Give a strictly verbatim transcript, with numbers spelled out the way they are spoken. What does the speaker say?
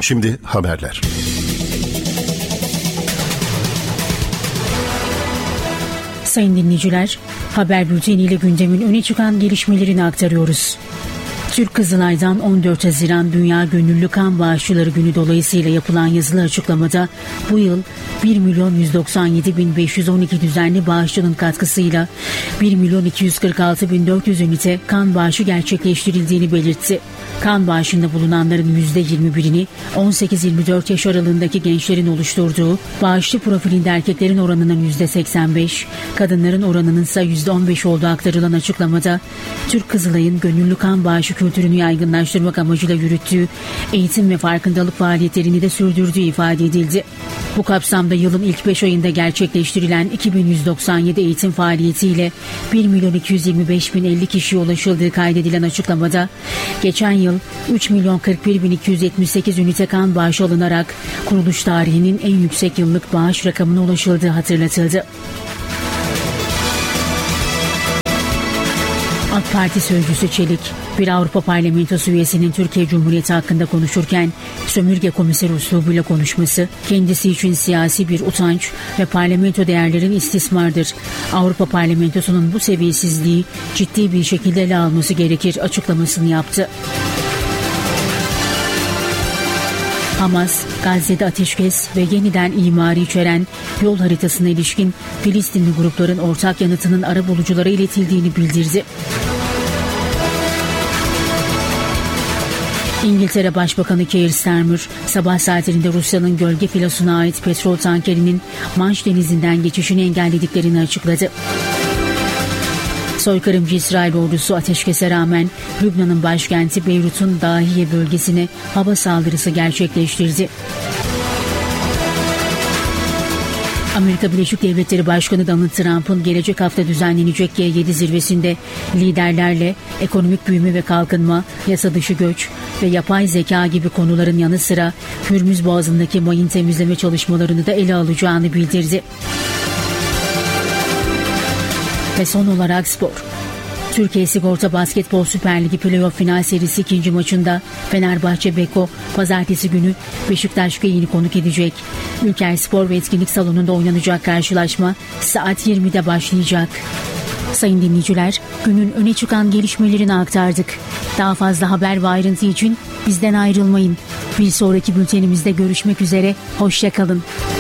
Şimdi haberler. Sayın dinleyiciler, haber bülteniyle gündemin öne çıkan gelişmelerini aktarıyoruz. Türk Kızılay'dan on dört Haziran Dünya Gönüllü Kan Bağışçıları Günü dolayısıyla yapılan yazılı açıklamada bu yıl bir milyon yüz doksan yedi bin beş yüz on iki düzenli bağışçının katkısıyla bir milyon iki yüz kırk altı bin dört yüz ünite kan bağışı gerçekleştirildiğini belirtti. Kan bağışında bulunanların yüzde yirmi birini on sekiz yirmi dört yaş aralığındaki gençlerin oluşturduğu, bağışçı profilinde erkeklerin oranının yüzde seksen beş, kadınların oranının ise yüzde on beş olduğu aktarılan açıklamada, Türk Kızılay'ın gönüllü kan bağışı kültürünü yaygınlaştırmak amacıyla yürüttüğü eğitim ve farkındalık faaliyetlerini de sürdürdüğü ifade edildi. Bu kapsamda yılın ilk beş ayında gerçekleştirilen iki bin yüz doksan yedi eğitim faaliyetiyle bir milyon iki yüz yirmi beş bin elli kişiye ulaşıldığı kaydedilen açıklamada, geçen yıl üç milyon kırk bir bin iki yüz yetmiş sekiz ünite kan bağışı alınarak kuruluş tarihinin en yüksek yıllık bağış rakamına ulaşıldığı hatırlatıldı. AK Parti sözcüsü Çelik, bir Avrupa Parlamentosu üyesinin Türkiye Cumhuriyeti hakkında konuşurken sömürge komiseri üslubuyla konuşması kendisi için siyasi bir utanç ve parlamento değerlerin istismardır. Avrupa Parlamentosu'nun bu seviyesizliği ciddi bir şekilde ele alması gerekir açıklamasını yaptı. Hamas, Gazze'de ateşkes ve yeniden imarı içeren yol haritasına ilişkin Filistinli grupların ortak yanıtının arabuluculara iletildiğini bildirdi. İngiltere Başbakanı Keir Starmer, sabah saatlerinde Rusya'nın gölge filosuna ait petrol tankerinin Manş Denizi'nden geçişini engellediklerini açıkladı. Soykırımcı İsrail ordusu ateşkese rağmen Lübnan'ın başkenti Beyrut'un Dahiye bölgesine hava saldırısı gerçekleştirdi. Amerika Birleşik Devletleri Başkanı Donald Trump'ın gelecek hafta düzenlenecek G yedi zirvesinde liderlerle ekonomik büyüme ve kalkınma, yasa dışı göç ve yapay zeka gibi konuların yanı sıra Hürmüz Boğazı'ndaki mayın temizleme çalışmalarını da ele alacağını bildirdi. Ve son olarak spor. Türkiye Sigorta Basketbol Süper Ligi Playoff Final Serisi ikinci maçında Fenerbahçe Beko pazartesi günü Beşiktaş Kıyı'nı konuk edecek. Ülker Spor ve Etkinlik Salonu'nda oynanacak karşılaşma saat yirmide başlayacak. Sayın dinleyiciler, günün öne çıkan gelişmelerini aktardık. Daha fazla haber ve ayrıntı için bizden ayrılmayın. Bir sonraki bültenimizde görüşmek üzere, hoşça kalın.